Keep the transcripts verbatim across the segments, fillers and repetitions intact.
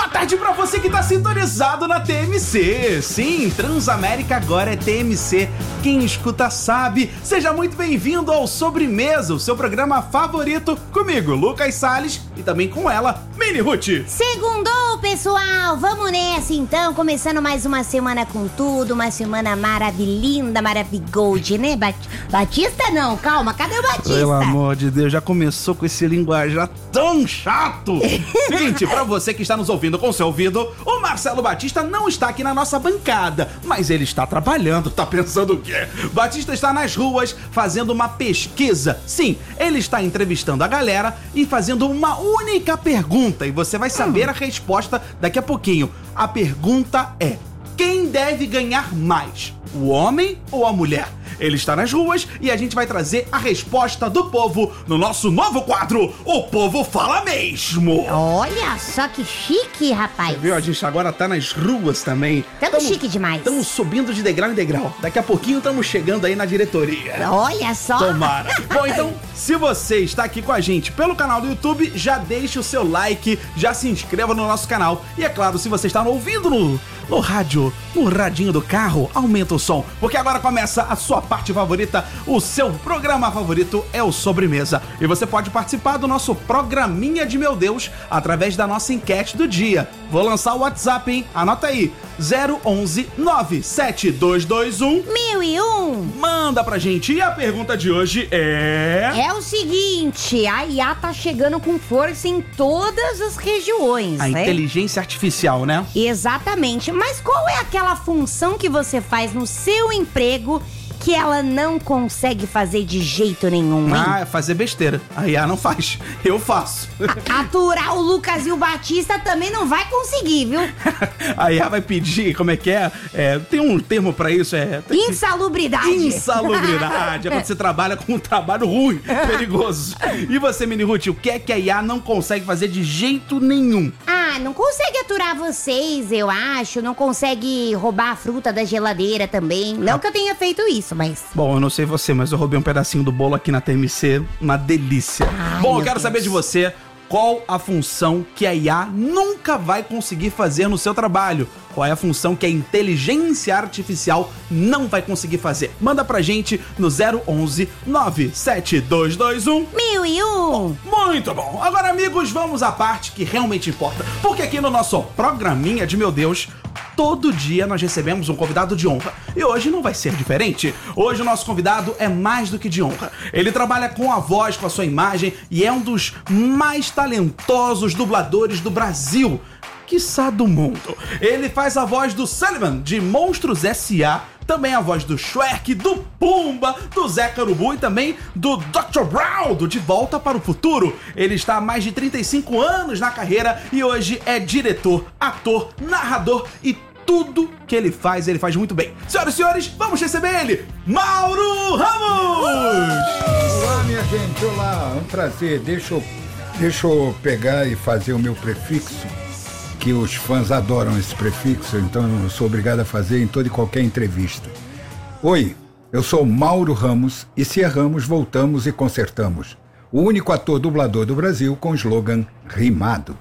Boa tarde pra você que tá sintonizado na T M C. Sim, Transamérica agora é T M C. Quem escuta sabe. Seja muito bem-vindo ao Sobremesa, o seu programa favorito, comigo, Lucas Salles, e também com ela, Mini Ruth. Segundou, pessoal! Vamos nessa então, começando mais uma semana com tudo, uma semana maravilhinda, maravigold, né, Bat... Batista não, calma, cadê o Batista? Pelo amor de Deus, já começou com esse linguajar tão chato. Gente, pra você que está nos ouvindo com seu ouvido, o Marcelo Batista não está aqui na nossa bancada, mas ele está trabalhando. Tá pensando o quê? Batista está nas ruas fazendo uma pesquisa. Sim, ele está entrevistando a galera e fazendo uma única pergunta, e você vai saber a resposta daqui a pouquinho. A pergunta é: quem deve ganhar mais, o homem ou a mulher? Ele está nas ruas e a gente vai trazer a resposta do povo no nosso novo quadro, O Povo Fala Mesmo. Olha só que chique, rapaz. Você viu? A gente agora tá nas ruas também. Tamo chique demais. Estamos subindo de degrau em degrau. Daqui a pouquinho estamos chegando aí na diretoria. Olha só. Tomara. Bom, então, se você está aqui com a gente pelo canal do YouTube, já deixe o seu like, já se inscreva no nosso canal. E é claro, se você está ouvindo no, no rádio, no radinho do carro, aumenta o som, porque agora começa a sua parte favorita, o seu programa favorito é o Sobremesa. E você pode participar do nosso programinha de meu Deus através da nossa enquete do dia. Vou lançar o WhatsApp, hein? Anota aí, zero onze nove sete dois dois um mil e um. Manda pra gente. E a pergunta de hoje é... É o seguinte, a I A tá chegando com força em todas as regiões, A né? inteligência artificial, né? Exatamente, mas qual é aquela função que você faz no seu emprego que ela não consegue fazer de jeito nenhum, hein? Ah, é fazer besteira. A I A não faz, eu faço. Aturar o Lucas e o Batista também não vai conseguir, viu? A I A vai pedir, como é que é? É, tem um termo pra isso, é... tem que- Insalubridade. Insalubridade, é quando você trabalha com um trabalho ruim, perigoso. E você, Mini Ruth, o que é que a I A não consegue fazer de jeito nenhum? Ah, não consegue aturar vocês, eu acho. Não consegue roubar a fruta da geladeira também. Não que eu tenha feito isso, mas... Bom, eu não sei você, mas eu roubei um pedacinho do bolo aqui na T M C, uma delícia. Ai, Bom, eu meu quero Deus. saber de você, qual a função que a I A nunca vai conseguir fazer no seu trabalho? Qual é a função que a inteligência artificial não vai conseguir fazer? Manda pra gente no zero onze nove sete dois dois um Mil e um. Muito bom! Agora, amigos, vamos à parte que realmente importa. Porque aqui no nosso programinha de meu Deus, todo dia nós recebemos um convidado de honra. E hoje não vai ser diferente. Hoje o nosso convidado é mais do que de honra. Ele trabalha com a voz, com a sua imagem, e é um dos mais talentosos dubladores do Brasil, quiçá do mundo. Ele faz a voz do Sullivan, de Monstros S A, também a voz do Shrek, do Pumba, do Zé Carubu e também do doutor Brown, do De Volta para o Futuro. Ele está há mais de trinta e cinco anos na carreira e hoje é diretor, ator, narrador e tudo que ele faz, ele faz muito bem. Senhoras e senhores, vamos receber ele, Mauro Ramos! Olá, minha gente, olá, é um prazer. Deixa eu, deixa eu pegar e fazer o meu prefixo, que os fãs adoram esse prefixo, então eu sou obrigado a fazer em toda e qualquer entrevista. Oi, eu sou Mauro Ramos e se erramos, voltamos e consertamos. O único ator dublador do Brasil com slogan rimado.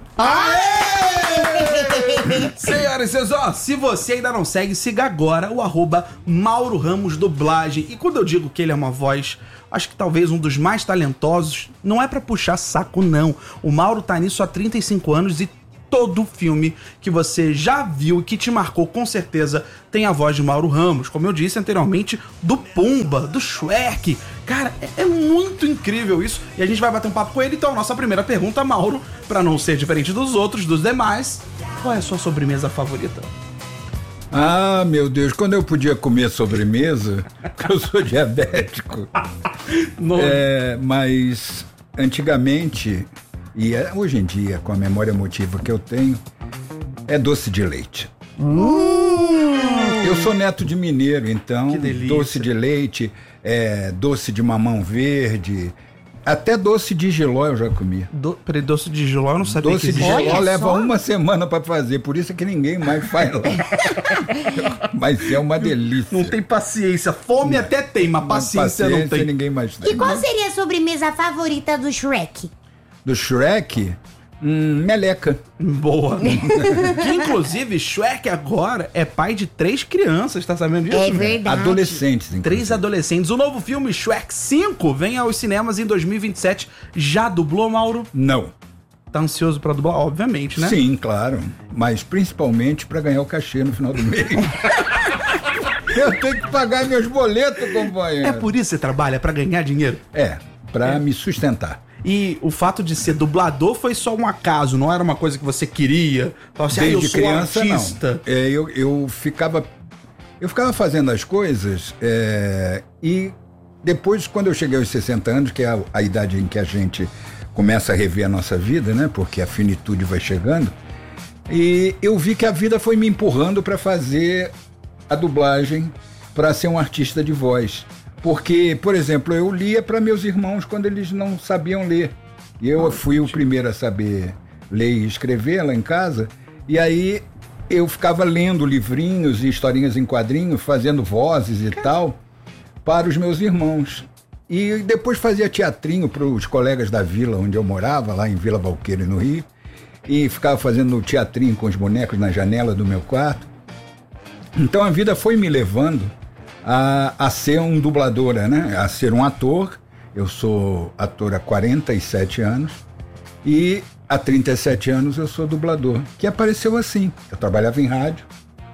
Senhoras e senhores, ó, se você ainda não segue, siga agora o arroba Mauro Ramos Dublagem. E quando eu digo que ele é uma voz, acho que talvez um dos mais talentosos, não é pra puxar saco, não. O Mauro tá nisso há trinta e cinco anos e todo filme que você já viu e que te marcou, com certeza, tem a voz de Mauro Ramos. Como eu disse anteriormente, do Pumba, do Shrek. Cara, é, é muito incrível isso. E a gente vai bater um papo com ele. Então, a nossa primeira pergunta, Mauro, pra não ser diferente dos outros, dos demais, qual é a sua sobremesa favorita? Ah, meu Deus, quando eu podia comer sobremesa, porque eu sou diabético. No... É, mas antigamente, e é- hoje em dia, com a memória emotiva que eu tenho, é doce de leite. Eu sou neto de mineiro, então Que delícia. doce de leite, é, doce de mamão verde, até doce de jiló eu já comi. Do... Peraí, doce de jiló, eu não sabia Doce que de existia. Olha jiló leva só. uma semana pra fazer, por isso é que ninguém mais faz lá. Mas é uma delícia. Não tem paciência. Fome até tem, mas paciência, não tem. ninguém mais tem. E qual seria a sobremesa favorita do Shrek? Do Shrek, Hum, meleca. Boa. Que, inclusive, Shrek agora é pai de três crianças, tá sabendo disso? É verdade. Adolescentes, inclusive. Três adolescentes. O novo filme, Shrek cinco, vem aos cinemas em dois mil e vinte e sete. Já dublou, Mauro? Não. Tá ansioso pra dublar? Obviamente, né? Sim, claro. Mas principalmente pra ganhar o cachê no final do mês. Eu tenho que pagar meus boletos, companheiro. É por isso que você trabalha, pra ganhar dinheiro? É, pra me sustentar. E o fato de ser dublador foi só um acaso, não era uma coisa que você queria? Então, assim, ah, eu Desde sou criança, artista. não. É, eu, eu ficava... Eu ficava fazendo as coisas é, e depois, quando eu cheguei aos sessenta anos, que é a, a idade em que a gente começa a rever a nossa vida, né? Porque a finitude vai chegando. E eu vi que a vida foi me empurrando para fazer a dublagem, para ser um artista de voz. Porque, por exemplo, eu lia para meus irmãos quando eles não sabiam ler. E eu fui o primeiro a saber ler e escrever lá em casa. E aí eu ficava lendo livrinhos e historinhas em quadrinhos, fazendo vozes e tal, para os meus irmãos. E depois fazia teatrinho para os colegas da vila onde eu morava, lá em Vila Valqueira, no Rio. E ficava fazendo teatrinho com os bonecos na janela do meu quarto. Então a vida foi me levando a, a ser um dubladora, né? A ser um ator. Eu sou ator há quarenta e sete anos e há trinta e sete anos eu sou dublador, que apareceu assim. Eu trabalhava em rádio,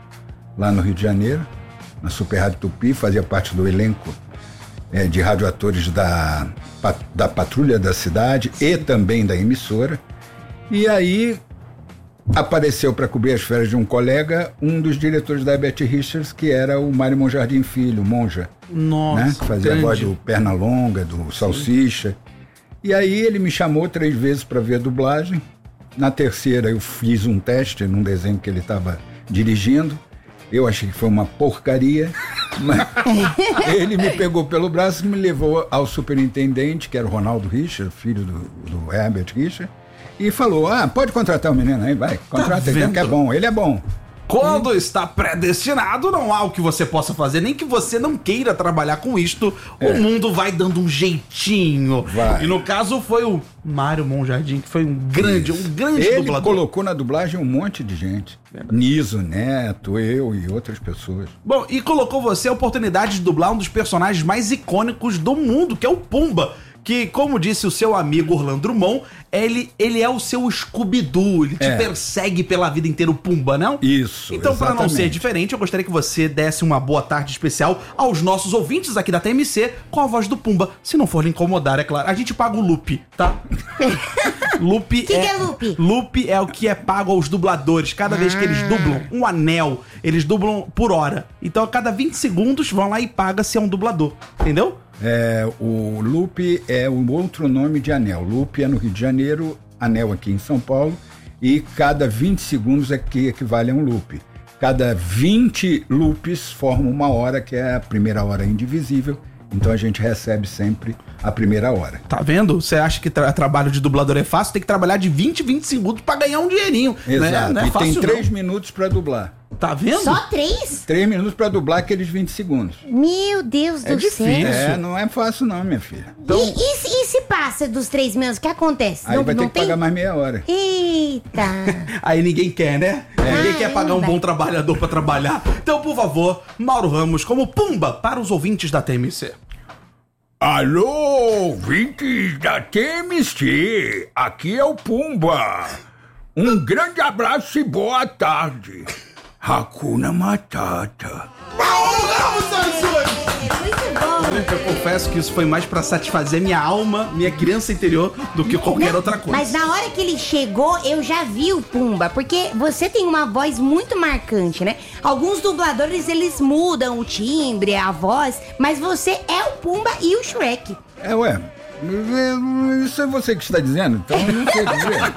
lá no Rio de Janeiro, na Super Rádio Tupi, fazia parte do elenco é, de radioatores da, da Patrulha da Cidade e também da emissora. E aí apareceu para cobrir as férias de um colega, um dos diretores da Herbert Richards, que era o Mário Monjardim Filho, Monja. Nossa, né? Que fazia a voz do Pernalonga, do Salsicha. Sim. E aí ele me chamou três vezes para ver a dublagem. Na terceira eu fiz um teste num desenho que ele estava dirigindo. Eu achei que foi uma porcaria, mas ele me pegou pelo braço e me levou ao superintendente, que era o Ronaldo Richard, filho do, do Herbert Richard, e falou, ah, pode contratar o menino aí, vai, contrata tá ele, que é bom, ele é bom. Quando está predestinado, não há o que você possa fazer, nem que você não queira trabalhar com isto, é. O mundo vai dando um jeitinho. Vai. E no caso foi o Mário Monjardim, que foi um grande, Isso. um grande Ele dublador. Ele colocou na dublagem um monte de gente. Verdade. Niso Neto, eu e outras pessoas. Bom, e colocou você a oportunidade de dublar um dos personagens mais icônicos do mundo, que é o Pumba. Que, como disse o seu amigo Orlando Drummond, ele, ele é o seu Scooby-Doo, ele te é. persegue pela vida inteira, o Pumba, não? Isso, Então, para não ser exatamente. diferente, eu gostaria que você desse uma boa tarde especial aos nossos ouvintes aqui da T M C com a voz do Pumba. Se não for lhe incomodar, é claro. A gente paga o loop, tá? Loop que é... que é loop? Loop é o que é pago aos dubladores. Cada ah. vez que eles dublam um anel, eles dublam por hora. Então, a cada vinte segundos, vão lá e paga se é um dublador. Entendeu? É, o loop é um outro nome de anel. Loop é no Rio de Janeiro, anel aqui em São Paulo, e cada vinte segundos é que equivale a um loop. Cada vinte loops formam uma hora, que é a primeira hora indivisível, então a gente recebe sempre a primeira hora. Tá vendo? Você acha que tra- trabalho de dublador é fácil? Tem que trabalhar de vinte, vinte segundos pra ganhar um dinheirinho. Exato, né? Não é e fácil, tem três não. minutos pra dublar. Tá vendo? Só três? Três minutos pra dublar aqueles vinte segundos. Meu Deus É do difícil. céu. É, não é fácil não, minha filha. Então, E, e se- e se passa dos três minutos, o que acontece? Aí não vai ter não que pagar mais meia hora. Eita. aí ninguém quer, né? Ninguém quer pagar um Caramba. bom trabalhador pra trabalhar. Então, por favor, Mauro Ramos como Pumba para os ouvintes da T M C. Alô, ouvintes da T M C, aqui é o Pumba. Um grande abraço e boa tarde. Hakuna Matata. Mauro Ramos, senhores! É muito bom. Eu confesso que isso foi mais pra satisfazer minha alma, minha criança interior, do que qualquer outra coisa. Mas na hora que ele chegou, eu já vi o Pumba, porque você tem uma voz muito marcante, né? Alguns dubladores, eles mudam o timbre, a voz, mas você é o Pumba e o Shrek. É, ué, isso é você que está dizendo, então eu não sei dizer.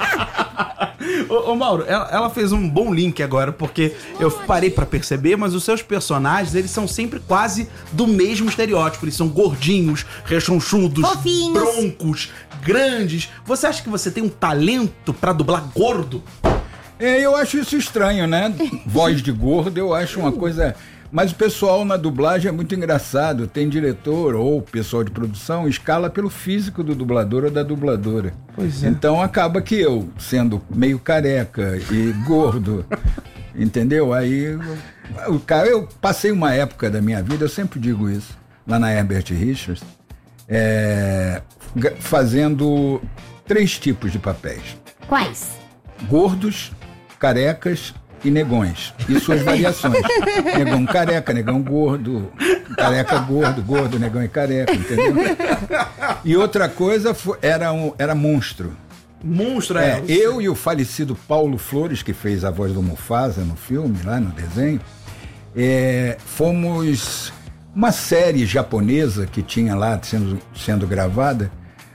Ô, ô Mauro, ela, ela fez um bom link agora, porque eu parei pra perceber, mas os seus personagens, eles são sempre quase do mesmo estereótipo. Eles são gordinhos, rechonchudos, Fofinhos. broncos, grandes. Você acha que você tem um talento pra dublar gordo? É, eu acho isso estranho, né? Voz de gordo, eu acho uma coisa Mas o pessoal na dublagem é muito engraçado. Tem diretor ou pessoal de produção escala pelo físico do dublador ou da dubladora. Pois é. Então acaba que eu, sendo meio careca e gordo, entendeu? Aí o cara, eu passei uma época da minha vida, eu sempre digo isso, lá na Herbert Richards, é, fazendo três tipos de papéis. Quais? Gordos, carecas e negões. E suas variações. Negão careca, negão gordo, careca gordo, gordo, negão e careca, entendeu? E outra coisa foi, era, um, era monstro. Monstro, é. é eu e o falecido Paulo Flores, que fez a voz do Mufasa no filme, lá no desenho, é, fomos uma série japonesa que tinha lá sendo, sendo gravada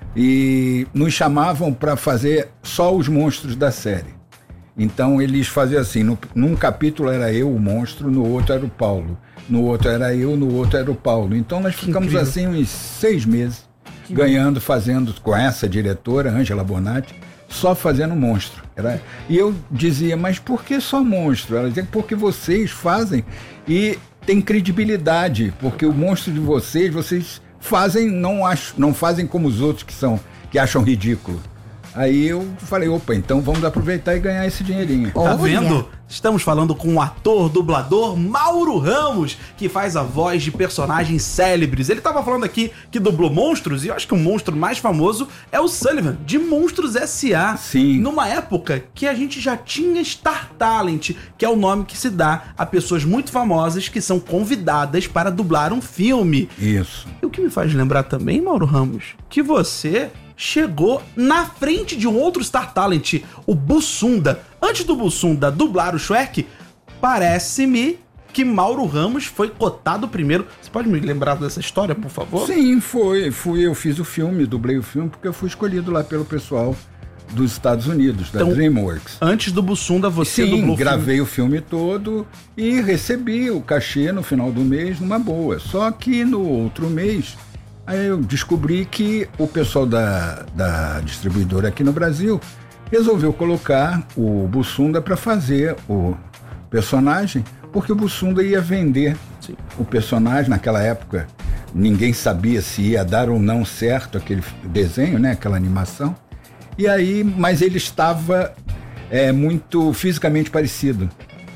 e nos chamavam para fazer só os monstros da série. Então eles faziam assim, no, num capítulo era eu o monstro, no outro era o Paulo, no outro era eu, no outro era o Paulo. Então nós ficamos incrível. assim uns seis meses que ganhando, bom. fazendo com essa diretora, Ângela Bonatti, só fazendo monstro. Era, e eu dizia, mas por que só monstro? Ela dizia, porque vocês fazem e tem credibilidade, porque o monstro de vocês, vocês fazem, não, ach, não fazem como os outros que, são, que acham ridículo. Aí eu falei, opa, então vamos aproveitar e ganhar esse dinheirinho. Tá vendo? Estamos falando com o ator, dublador Mauro Ramos, que faz a voz de personagens célebres. Ele tava falando aqui que dublou monstros, e eu acho que o monstro mais famoso é o Sullivan, de Monstros S A Sim. Numa época que a gente já tinha Star Talent, que é o nome que se dá a pessoas muito famosas que são convidadas para dublar um filme. Isso. E o que me faz lembrar também, Mauro Ramos, que você chegou na frente de um outro Star Talent, o Bussunda. Antes do Bussunda dublar o Shrek, parece-me que Mauro Ramos foi cotado primeiro. Você pode me lembrar dessa história, por favor? Sim, foi. Fui, eu fiz o filme, dublei o filme, porque eu fui escolhido lá pelo pessoal dos Estados Unidos, da então, DreamWorks. Antes do Bussunda, você Sim, dublou o filme? gravei o filme todo e recebi o cachê no final do mês numa boa. Só que no outro mês, aí eu descobri que o pessoal da, da distribuidora aqui no Brasil resolveu colocar o Bussunda para fazer o personagem, porque o Bussunda ia vender Sim. o personagem. Naquela época ninguém sabia se ia dar ou não certo aquele desenho, né, aquela animação. E aí, mas ele estava é, muito fisicamente parecido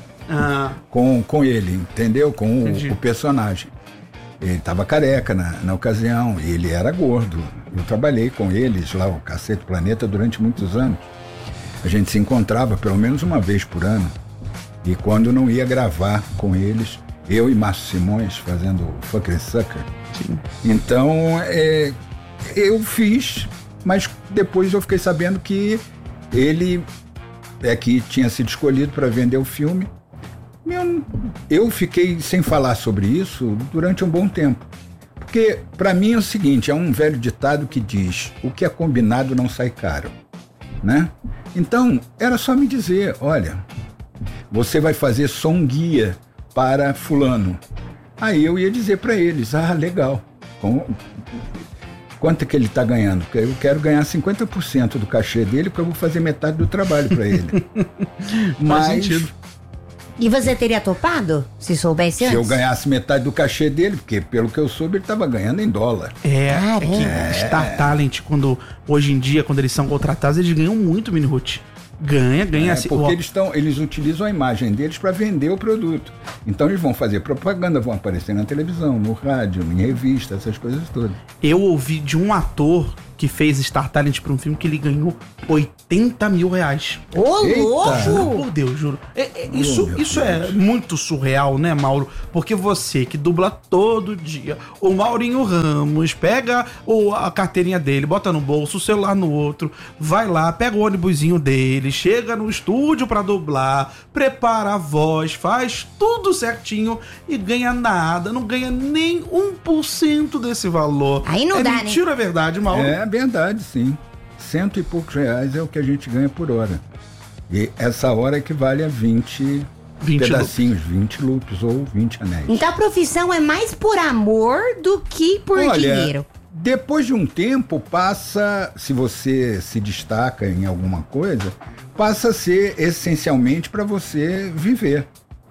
ah. com, com ele, entendeu? Com o, o personagem. Ele estava careca na, na ocasião, e ele era gordo. Eu trabalhei com eles lá, o Cacete Planeta, durante muitos anos. A gente se encontrava pelo menos uma vez por ano. E quando não ia gravar com eles, eu e Márcio Simões fazendo Fucker Sucker. Sim. Então, é, eu fiz, mas depois eu fiquei sabendo que ele é que tinha sido escolhido para vender o filme. Eu, eu fiquei sem falar sobre isso durante um bom tempo. Porque, para mim, é o seguinte, é um velho ditado que diz, o que é combinado não sai caro, né? Então, era só me dizer, olha, você vai fazer som guia para fulano. Aí eu ia dizer para eles, ah, legal, com, quanto é que ele está ganhando? Porque eu quero ganhar cinquenta por cento do cachê dele, porque eu vou fazer metade do trabalho para ele. Mas... Faz sentido. E você teria topado, se soubesse antes? Se eu ganhasse metade do cachê dele, porque pelo que eu soube, ele estava ganhando em dólar. É, é que é. Star Talent, quando, hoje em dia, quando eles são contratados, eles ganham muito, Mini Ruth. Ganha, ganha. É, assim, porque ó. eles, tão, eles utilizam a imagem deles para vender o produto. Então eles vão fazer propaganda, vão aparecer na televisão, no rádio, em revista, essas coisas todas. Eu ouvi de um ator que fez Star Talent para um filme que ele ganhou oitenta mil reais. Ô, louco! Juro por Deus, juro. É, é, isso oh, isso é muito surreal, né, Mauro? Porque você que dubla todo dia, o Maurinho Ramos pega o, a carteirinha dele, bota no bolso, o celular no outro, vai lá, pega o ônibusinho dele, chega no estúdio para dublar, prepara a voz, faz tudo certinho e ganha nada, não ganha nem um por cento desse valor. Aí não é dá, mentira, né? É verdade, Mauro? É verdade, sim. Cento e poucos reais é o que a gente ganha por hora. E essa hora equivale a vinte, vinte pedacinhos, loops. vinte loops ou vinte anéis. Então a profissão é mais por amor do que por Olha, dinheiro. Depois de um tempo passa, se você se destaca em alguma coisa, passa a ser essencialmente para você viver.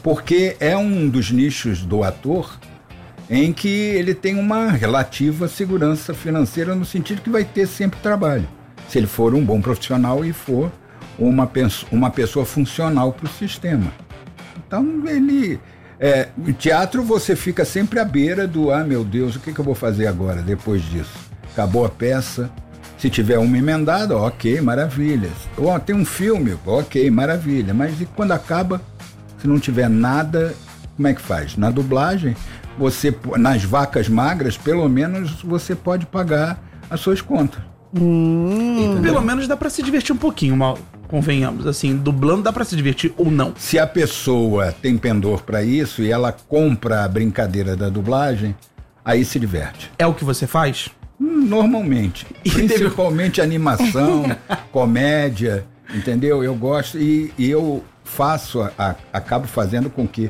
porque é um dos nichos do ator em que ele tem uma relativa segurança financeira no sentido que vai ter sempre trabalho, se ele for um bom profissional e for uma, uma pessoa funcional para o sistema. Então, ele... É, em teatro você fica sempre à beira do, ah, meu Deus, o que, que eu vou fazer agora, depois disso? Acabou a peça, se tiver uma emendada, ok, maravilha. Ou tem um filme, ok, maravilha. Mas e quando acaba, se não tiver nada, como é que faz? Na dublagem, você, nas vacas magras, pelo menos você pode pagar as suas contas. Hum. E pelo menos dá pra se divertir um pouquinho, mal. Convenhamos, assim, dublando dá pra se divertir ou não. Se a pessoa tem pendor pra isso e ela compra a brincadeira da dublagem, aí se diverte. É o que você faz? Hum, normalmente. E principalmente teve... animação, comédia, entendeu? Eu gosto e, e eu faço, a, a, acabo fazendo com que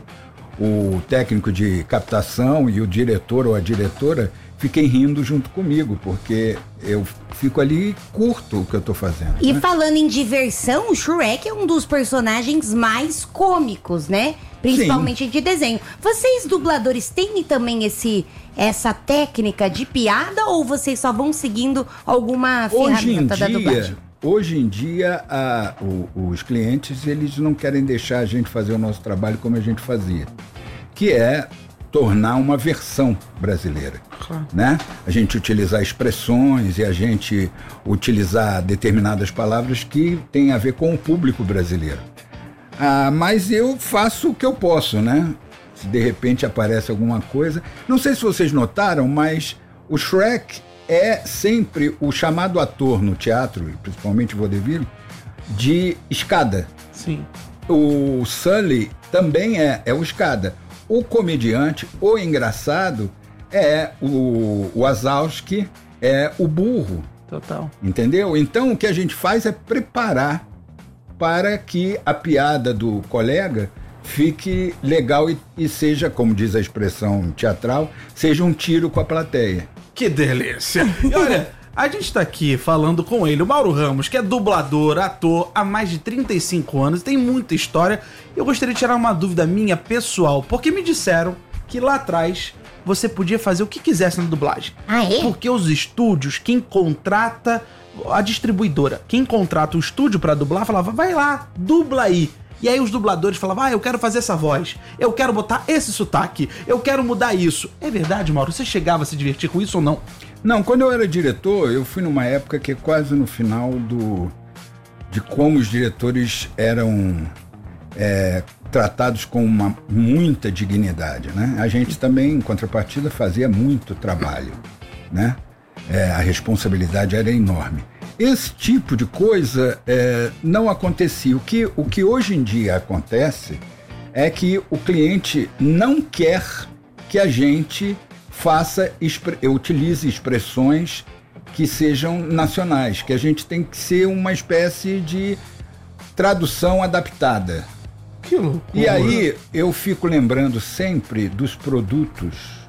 o técnico de captação e o diretor ou a diretora fiquem rindo junto comigo, porque eu fico ali e curto o que eu tô fazendo. E né? falando em diversão, o Shrek é um dos personagens mais cômicos, né? Principalmente Sim. de desenho. Vocês, dubladores, têm também esse, essa técnica de piada ou vocês só vão seguindo alguma ferramenta da dublagem? Hoje em dia, a, o, os clientes, eles não querem deixar a gente fazer o nosso trabalho como a gente fazia, que é tornar uma versão brasileira, claro. Né? A gente utilizar expressões e a gente utilizar determinadas palavras que têm a ver com o público brasileiro. Ah, mas eu faço o que eu posso, né? Se de repente aparece alguma coisa... Não sei se vocês notaram, mas o Shrek é sempre o chamado ator no teatro, principalmente vaudeville, de escada. Sim. O Sully também é, é o escada. O comediante, o engraçado, é o, o Wazowski, é o burro. Total. Entendeu? Então, o que a gente faz é preparar para que a piada do colega fique legal e, e seja, como diz a expressão teatral, seja um tiro com a plateia. Que delícia! E olha, a gente tá aqui falando com ele, o Mauro Ramos, que é dublador, ator há mais de trinta e cinco anos, tem muita história. Eu gostaria de tirar uma dúvida minha pessoal, porque me disseram que lá atrás você podia fazer o que quisesse na dublagem. Ah, é? Porque os estúdios, quem contrata, a distribuidora, quem contrata o estúdio pra dublar, falava, vai lá, dubla aí. E aí os dubladores falavam, ah, eu quero fazer essa voz, eu quero botar esse sotaque, eu quero mudar isso. É verdade, Mauro? Você chegava a se divertir com isso ou não? Não, quando eu era diretor, eu fui numa época que é quase no final do, de como os diretores eram é, tratados com uma, muita dignidade, né? A gente também, em contrapartida, fazia muito trabalho, né? É, a responsabilidade era enorme. Esse tipo de coisa é, não acontecia. O que, o que hoje em dia acontece é que o cliente não quer que a gente faça, utilize expressões que sejam nacionais, que a gente tem que ser uma espécie de tradução adaptada. Que loucura. E aí eu fico lembrando sempre dos produtos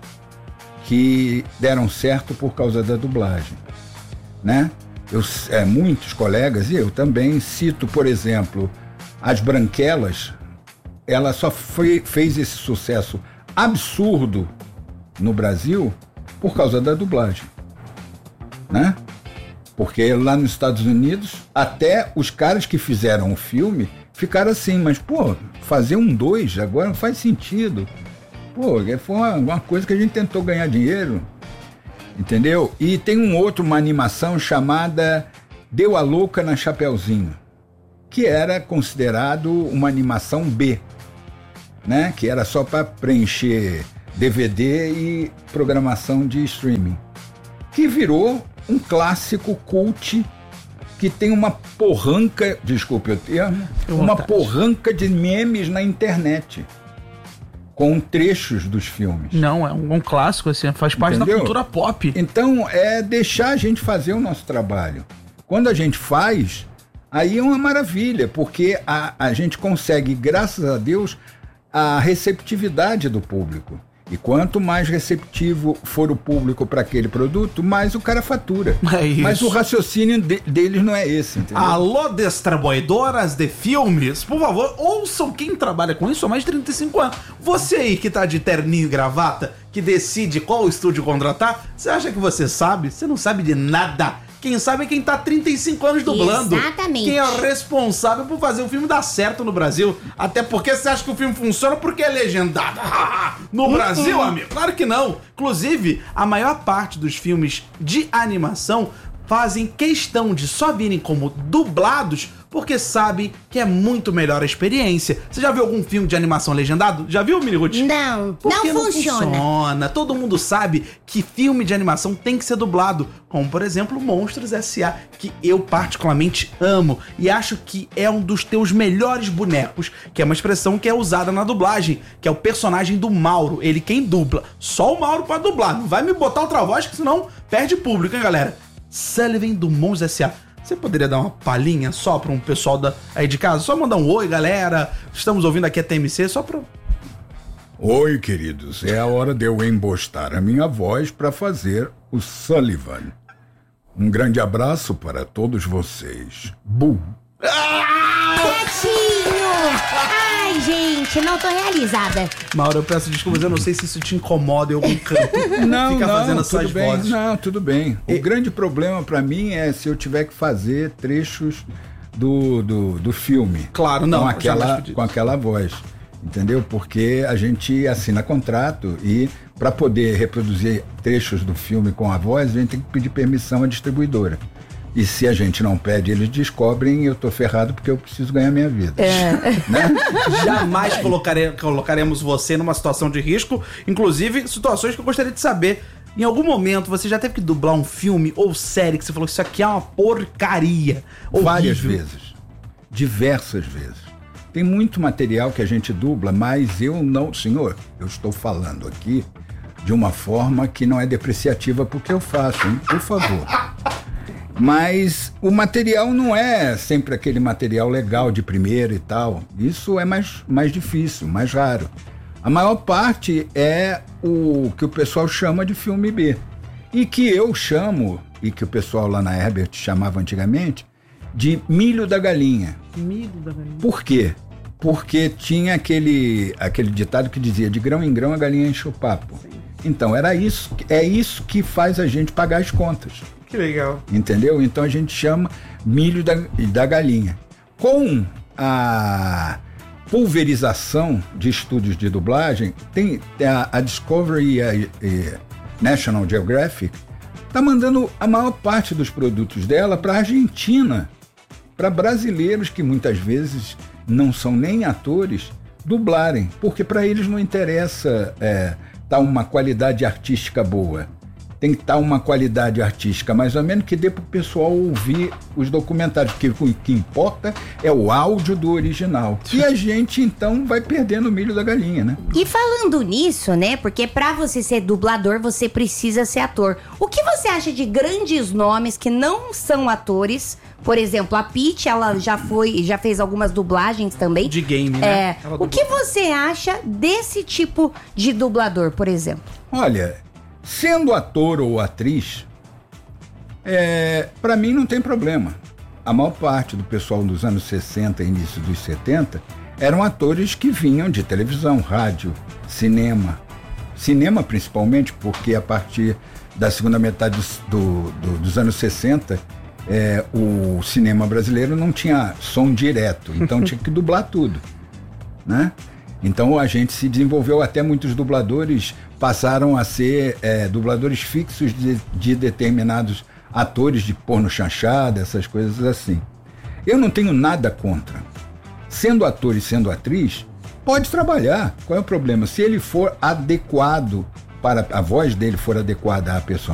que deram certo por causa da dublagem, né? Eu, é, muitos colegas, e eu também, cito, por exemplo, As Branquelas. Ela só foi, fez esse sucesso absurdo no Brasil por causa da dublagem, né? Porque lá nos Estados Unidos, até os caras que fizeram o filme ficaram assim, mas, pô, fazer um dois agora não faz sentido. Pô, foi uma, uma coisa que a gente tentou ganhar dinheiro, entendeu? E tem um outro, uma animação chamada Deu a Louca na Chapeuzinho, que era considerado uma animação B, né? Que era só para preencher D V D e programação de streaming, que virou um clássico cult que tem uma porranca, desculpe o termo, uma porranca de memes na internet, com trechos dos filmes. Não, é um, um clássico, assim, faz parte Entendeu? Da cultura pop. Então, é deixar a gente fazer o nosso trabalho. Quando a gente faz, aí é uma maravilha, porque a, a gente consegue, graças a Deus, a receptividade do público. E quanto mais receptivo for o público para aquele produto, mais o cara fatura. É isso. Mas o raciocínio de, deles não é esse, entendeu? Alô, distribuidoras de filmes, por favor, ouçam quem trabalha com isso há mais de trinta e cinco anos. Você aí que tá de terninho e gravata, que decide qual estúdio contratar, você acha que você sabe? Você não sabe de nada. Quem sabe é quem tá há trinta e cinco anos dublando. Exatamente. Quem é o responsável por fazer o filme dar certo no Brasil. Até porque você acha que o filme funciona porque é legendado. No Brasil, amigo? Claro que não. Inclusive, a maior parte dos filmes de animação fazem questão de só virem como dublados porque sabem que é muito melhor a experiência. Você já viu algum filme de animação legendado? Já viu, Mini Ruth? Não, Porque não funciona. Não funciona. Todo mundo sabe que filme de animação tem que ser dublado, como por exemplo Monstros S A, que eu particularmente amo e acho que é um dos teus melhores bonecos, que é uma expressão que é usada na dublagem, que é o personagem do Mauro, ele quem dubla. Só o Mauro pode dublar, não vai me botar outra voz que senão perde público, hein, galera? Sullivan do Monstros S A. Você poderia dar uma palhinha só para um pessoal da, aí de casa? Só mandar um oi, galera. Estamos ouvindo aqui a T M C, só para... Oi, queridos. É a hora de eu embostar a minha voz para fazer o Sullivan. Um grande abraço para todos vocês. Bu. Betinho! Ai, gente, não tô realizada. Mauro, eu peço desculpas, eu não sei se isso te incomoda em algum canto. Não, Fica não, fazendo tudo essas bem. vozes. Não, tudo bem. O E... grande problema para mim é se eu tiver que fazer trechos do, do, do filme. Claro, não. Com aquela, com aquela voz. Entendeu? Porque a gente assina contrato e para poder reproduzir trechos do filme com a voz, a gente tem que pedir permissão à distribuidora. E se a gente não pede, eles descobrem e eu tô ferrado porque eu preciso ganhar minha vida. É. Né? Jamais colocare, colocaremos você numa situação de risco, inclusive situações que eu gostaria de saber. Em algum momento você já teve que dublar um filme ou série que você falou que isso aqui é uma porcaria? Várias horrível. vezes. Diversas vezes. Tem muito material que a gente dubla, mas eu não... Senhor, eu estou falando aqui de uma forma que não é depreciativa porque eu faço, hein? Por favor. Mas o material não é sempre aquele material legal de primeira e tal. Isso é mais, mais difícil, mais raro. A maior parte é o que o pessoal chama de filme B. E que eu chamo, e que o pessoal lá na Herbert chamava antigamente, de milho da galinha. Milho da galinha. Por quê? Porque tinha aquele, aquele ditado que dizia de grão em grão a galinha enche o papo. Sim. Então era isso, é isso que faz a gente pagar as contas. Que legal. Entendeu? Então a gente chama milho da, da galinha. Com a pulverização de estúdios de dublagem, tem a, a Discovery e a, e National Geographic tá mandando a maior parte dos produtos dela para a Argentina, para brasileiros que muitas vezes não são nem atores dublarem, porque para eles não interessa é, tá uma qualidade artística boa. Tem que estar uma qualidade artística mais ou menos que dê para o pessoal ouvir os documentários, porque o que importa é o áudio do original. E a gente, então, vai perdendo o milho da galinha, né? E falando nisso, né, porque pra você ser dublador, você precisa ser ator. O que você acha de grandes nomes que não são atores? Por exemplo, a Peach, ela já foi, já fez algumas dublagens também. De game, né? É. O que você acha desse tipo de dublador, por exemplo? Olha... Sendo ator ou atriz, é, para mim não tem problema. A maior parte do pessoal dos anos sessenta e início dos setenta eram atores que vinham de televisão, rádio, cinema. Cinema principalmente, porque a partir da segunda metade do, do, dos anos sessenta, é, o cinema brasileiro não tinha som direto, então tinha que dublar tudo, né? Então a gente se desenvolveu, até muitos dubladores passaram a ser é, dubladores fixos de, de determinados atores de porno chanchada, essas coisas assim. Eu não tenho nada contra. Sendo ator e sendo atriz, pode trabalhar. Qual é o problema? Se ele for adequado, para a voz dele for adequada à personagem,